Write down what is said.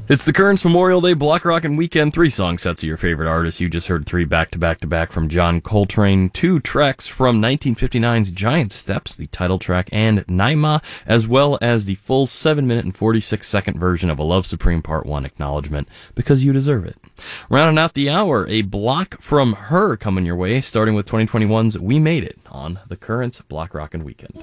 It's the Currents Memorial Day Block Rockin' Weekend. 3 song sets of your favorite artists. You just heard 3 back-to-back-to-back from John Coltrane, 2 tracks from 1959's Giant Steps, the title track, and Naima, as well as the full 7-minute and 46-second version of A Love Supreme Part 1 Acknowledgement, because you deserve it. Rounding out the hour, a block from Her coming your way, starting with 2021's We Made It on the Currents Block Rockin' Weekend.